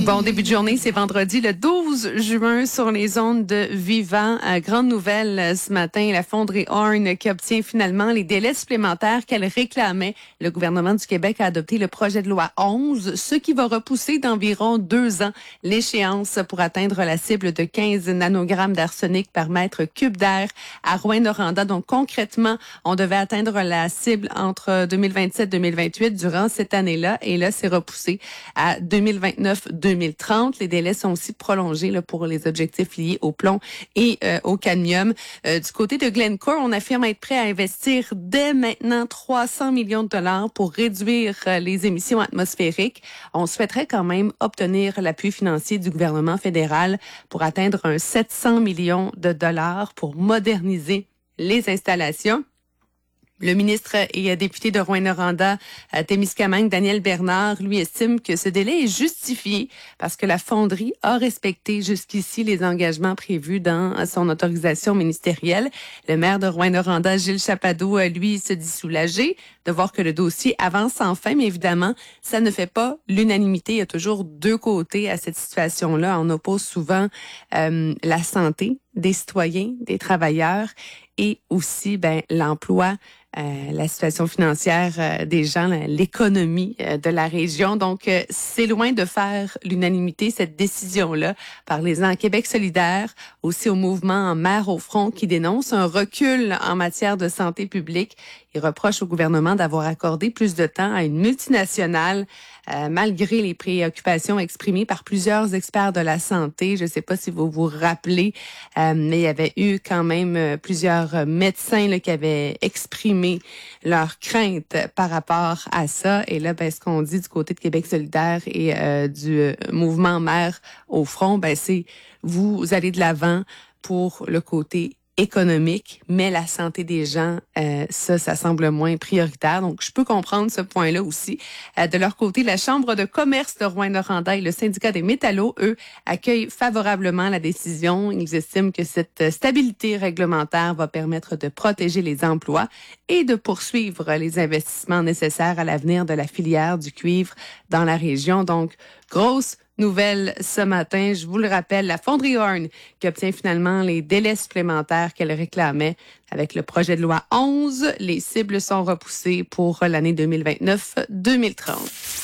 Bon début de journée, c'est vendredi le 12 juin sur les ondes de Vivant. Grande nouvelle ce matin, la fonderie Horn qui obtient finalement les délais supplémentaires qu'elle réclamait. Le gouvernement du Québec a adopté le projet de loi 11, ce qui va repousser d'environ 2 ans l'échéance pour atteindre la cible de 15 nanogrammes d'arsenic par mètre cube d'air à Rouyn-Noranda. Donc concrètement, on devait atteindre la cible entre 2027 et 2028 durant cette année-là et là, c'est repoussé à 2029-2030. Les délais sont aussi prolongés là, pour les objectifs liés au plomb et au cadmium. Du côté de Glencore, on affirme être prêt à investir dès maintenant 300 millions de dollars pour réduire les émissions atmosphériques. On souhaiterait quand même obtenir l'appui financier du gouvernement fédéral pour atteindre un 700 millions de dollars pour moderniser les installations. Le ministre et député de Rouyn-Noranda, Témiscamingue, Daniel Bernard, lui estime que ce délai est justifié parce que la fonderie a respecté jusqu'ici les engagements prévus dans son autorisation ministérielle. Le maire de Rouyn-Noranda, Gilles Chapado, lui, se dit soulagé de voir que le dossier avance enfin, mais évidemment, ça ne fait pas l'unanimité. Il y a toujours deux côtés à cette situation-là. On oppose souvent la santé des citoyens, des travailleurs et aussi l'emploi, la situation financière des gens, l'économie de la région. Donc, c'est loin de faire l'unanimité, cette décision-là. Parlez-en à Québec solidaire, aussi au mouvement Mères au front qui dénonce un recul en matière de santé publique. Il reproche au gouvernement d'avoir accordé plus de temps à une multinationale malgré les préoccupations exprimées par plusieurs experts de la santé. Je ne sais pas si vous vous rappelez, mais il y avait eu quand même plusieurs médecins là, qui avaient exprimé leurs craintes par rapport à ça. Et là, ce qu'on dit du côté de Québec solidaire et du mouvement Mères au front, c'est vous allez de l'avant pour le côté économique, mais la santé des gens, ça semble moins prioritaire. Donc, je peux comprendre ce point-là aussi. De leur côté, la Chambre de commerce de Rouyn-Noranda et le syndicat des métallos, eux, accueillent favorablement la décision. Ils estiment que cette stabilité réglementaire va permettre de protéger les emplois et de poursuivre les investissements nécessaires à l'avenir de la filière du cuivre dans la région. Donc, grosse nouvelle ce matin, je vous le rappelle, la fonderie Horn qui obtient finalement les délais supplémentaires qu'elle réclamait avec le projet de loi 11. Les cibles sont repoussées pour l'année 2029-2030.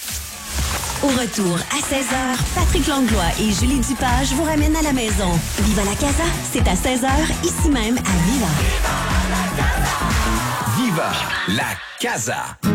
Au retour à 16h, Patrick Langlois et Julie Dupage vous ramènent à la maison. Viva la Casa, c'est à 16h, ici même à Viva. Viva la Casa.